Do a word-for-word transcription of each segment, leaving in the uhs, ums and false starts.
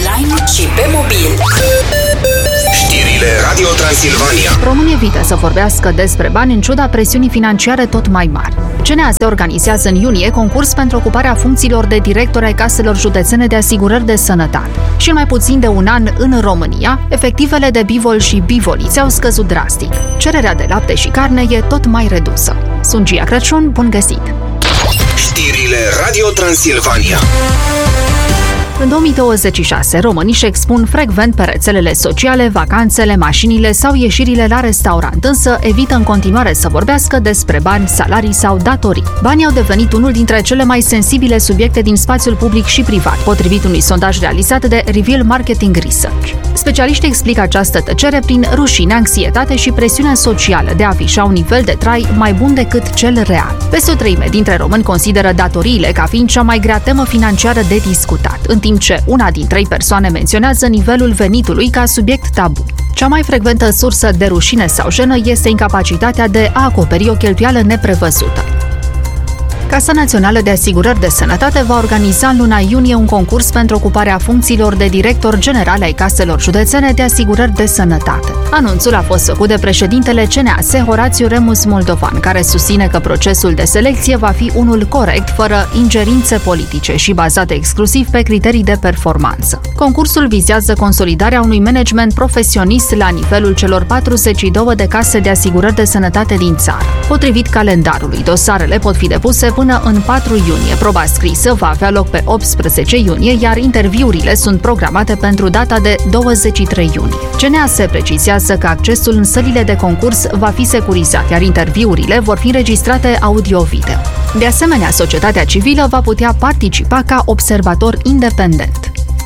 online și pe mobil. Știrile Radio Transilvania. România evită să vorbească despre bani în ciuda presiunii financiare tot mai mari. C N A S organizează în iunie concurs pentru ocuparea funcțiilor de director ai caselor județene de asigurări de sănătate. Și în mai puțin de un an în România, efectivele de bivol și bivoliți au scăzut drastic. Cererea de lapte și carne e tot mai redusă. Sunt Gia Crăciun, bun găsit! Știrile Radio Transilvania. În două mii douăzeci și șase, românii își expun frecvent pe rețelele sociale vacanțele, mașinile sau ieșirile la restaurant, însă evită în continuare să vorbească despre bani, salarii sau datorii. Banii au devenit unul dintre cele mai sensibile subiecte din spațiul public și privat, potrivit unui sondaj realizat de Reveal Marketing Research. Specialiștii explică această tăcere prin rușine, anxietate și presiunea socială de a afișa un nivel de trai mai bun decât cel real. Peste o treime dintre români consideră datoriile ca fiind cea mai grea temă financiară de discutat, în timp ce una din trei persoane menționează nivelul venitului ca subiect tabu. Cea mai frecventă sursă de rușine sau jenă este incapacitatea de a acoperi o cheltuială neprevăzută. Casa Națională de Asigurări de Sănătate va organiza în luna iunie un concurs pentru ocuparea funcțiilor de director general ai caselor județene de asigurări de sănătate. Anunțul a fost făcut de președintele C N A S, Horațiu Remus Moldovan, care susține că procesul de selecție va fi unul corect, fără ingerințe politice și bazat exclusiv pe criterii de performanță. Concursul vizează consolidarea unui management profesionist la nivelul celor patruzeci și două de case de asigurări de sănătate din țară. Potrivit calendarului, dosarele pot fi depuse până în patru iunie. Proba scrisă va avea loc pe optsprezece iunie, iar interviurile sunt programate pentru data de douăzeci și trei iunie. C N A S precizează că accesul în sălile de concurs va fi securizat, iar interviurile vor fi înregistrate audio-video. De asemenea, societatea civilă va putea participa ca observator independent.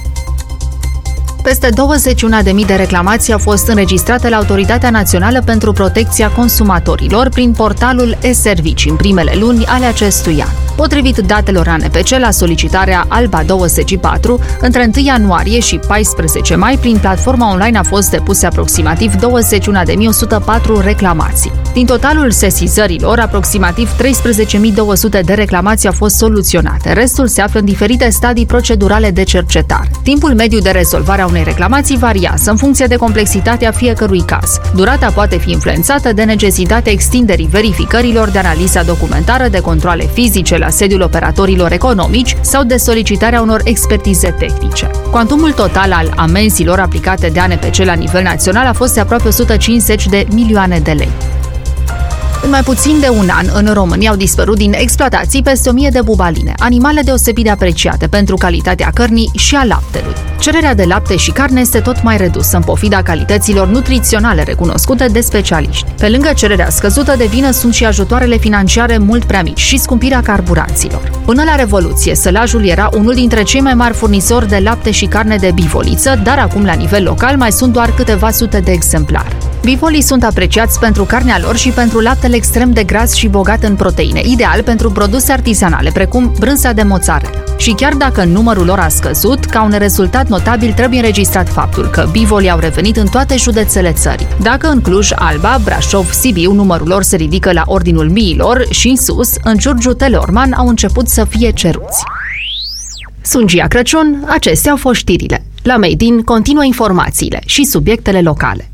Peste douăzeci și unu de mii de reclamații au fost înregistrate la Autoritatea Națională pentru Protecția Consumatorilor prin portalul e-Servicii în primele luni ale acestui an. Potrivit datelor A N P C, la solicitarea Alba douăzeci și patru, între întâi ianuarie și paisprezece mai, prin platforma online a fost depuse aproximativ douăzeci și unu de mii o sută patru reclamații. Din totalul sesizărilor, aproximativ treisprezece mii două sute de reclamații au fost soluționate. Restul se află în diferite stadii procedurale de cercetare. Timpul mediu de rezolvare a unei reclamații variază în funcție de complexitatea fiecărui caz. Durata poate fi influențată de necesitatea extinderii verificărilor, de analiza documentară, de controale fizice la sediul operatorilor economici sau de solicitarea unor expertize tehnice. Cuantumul total al amenzilor aplicate de A N P C la nivel național a fost de aproape o sută cincizeci de milioane de lei. În mai puțin de un an, în România au dispărut din exploatații peste o mie de bubaline, animale deosebit de apreciate pentru calitatea cărnii și a laptelui. Cererea de lapte și carne este tot mai redusă, în pofida calităților nutriționale recunoscute de specialiști. Pe lângă cererea scăzută de vină sunt și ajutoarele financiare mult prea mici și scumpirea carburanților. Până la Revoluție, sălajul era unul dintre cei mai mari furnizori de lapte și carne de bivoliță, dar acum la nivel local mai sunt doar câteva sute de exemplare. Bivolii sunt apreciați pentru carnea lor și pentru laptele extrem de gras și bogat în proteine, ideal pentru produse artizanale, precum brânza de mozzarella. Și chiar dacă numărul lor a scăzut, ca un rezultat notabil trebuie înregistrat faptul că bivolii au revenit în toate județele țării. Dacă în Cluj, Alba, Brașov, Sibiu, numărul lor se ridică la ordinul miilor și în sus, în Giurgiu, Teleorman au început să fie ceruți. Sunt Gia Crăciun, acestea au fost știrile. La Made in continuă informațiile și subiectele locale.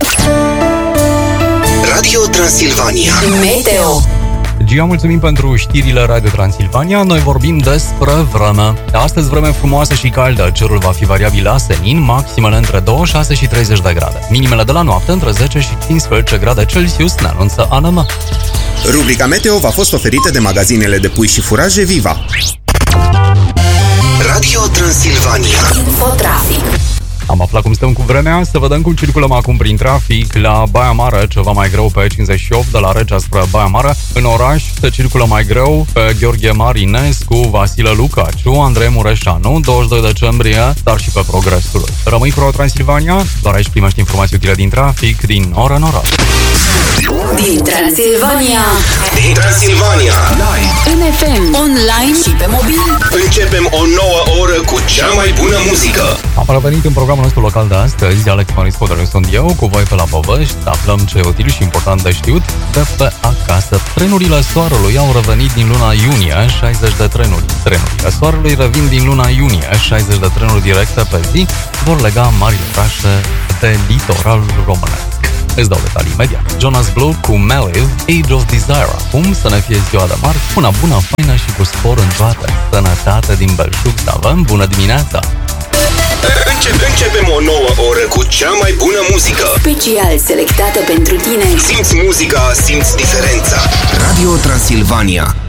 Radio Transilvania. Meteo. Gia, mulțumim pentru știrile Radio Transilvania. Noi vorbim despre vreme. Astăzi vreme frumoasă și caldă. Cerul va fi variabil la senin, maximele între douăzeci și șase și treizeci de grade. Minimele de la noapte între zece și cincisprezece grade Celsius, ne anunță A N M. Rubrica Meteo v-a fost oferită de magazinele de pui și furaje Viva. Radio Transilvania. Infotrafic. Am aflat cum stăm cu vremea, să vedem cum circulăm acum prin trafic. La Baia Mare, ceva mai greu pe cincizeci și opt, de la Regea spre Baia Mare. În oraș se circulă mai greu pe Gheorghe Marinescu, Vasile Lucaciu, Andrei Mureșanu, douăzeci și doi decembrie, dar și pe Progresul. Rămâi cu Radio Transilvania, doar aici primești informații utile din trafic, din oră în oră. Din Transilvania. Din Transilvania. Live. În F M, online și pe mobil. Începem o nouă oră cu cea mai bună muzică. Am revenit în programul nostru local de astăzi. Alex Maris Podăru sunt eu, cu voi pe la povești. Aflăm ce e util și important de știut de pe acasă. Trenurile Soarelui au revenit din luna iunie, șaizeci de trenuri. Trenurile Soarelui revin din luna iunie, șaizeci de trenuri directe pe zi vor lega marile orașe de litoralul românesc. Îți dau detalii imediat. Jonas Blue cu Maliv, Age of Desire. Acum să ne fie ziua de marți, una bună, faină și cu spor în toate. Sănătate din belșug să avem. Bună dimineața! Începe, începem o nouă oră cu cea mai bună muzică. Special selectată pentru tine. Simți muzica, simți diferența. Radio Transilvania.